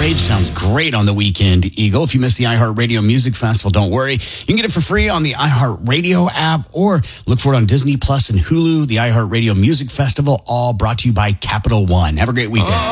Rage sounds great on the weekend, Eagle. If you missed the iHeartRadio Music Festival, don't worry. You can get it for free on the iHeartRadio app or look for it on Disney Plus and Hulu. The iHeartRadio Music Festival, all brought to you by Capital One. Have a great weekend.